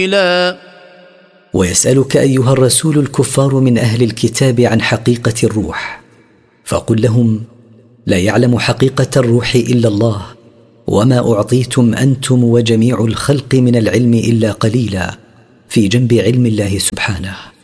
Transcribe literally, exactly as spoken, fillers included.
ويسألك أيها الرسول الكفار من أهل الكتاب عن حقيقة الروح، فقل لهم: لا يعلم حقيقة الروح إلا الله، وما أعطيتم أنتم وجميع الخلق من العلم إلا قليلا في جنب علم الله سبحانه.